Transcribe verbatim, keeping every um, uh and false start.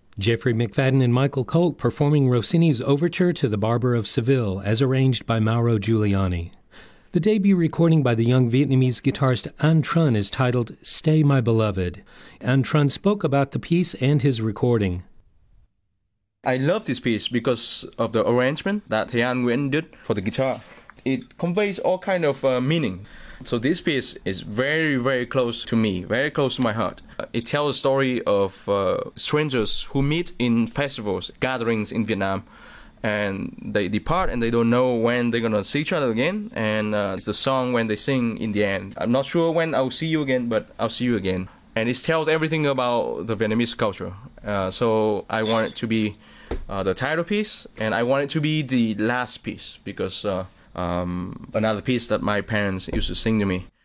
Jeffrey McFadden and Michael Colt performing Rossini's Overture to the Barber of Seville as arranged by Mauro Giuliani. The debut recording by the young Vietnamese guitarist Anh Truong is titled Stay My Beloved. Anh Truong spoke about the piece and his recording. I love this piece because of the arrangement that Thầy Anh Nguyễn did for the guitar. It conveys all kind of uh, meaning. So this piece is very, very close to me, very close to my heart. Uh, it tells a story of uh, strangers who meet in festivals, gatherings in Vietnam, and they depart and they don't know when they're gonna see each other again. And uh, it's the song when they sing in the end. I'm not sure when I'll see you again, but I'll see you again. And it tells everything about the Vietnamese culture. Uh, so I want it to be uh, the title piece, and I want it to be the last piece because uh, um, another piece that my parents used to sing to me.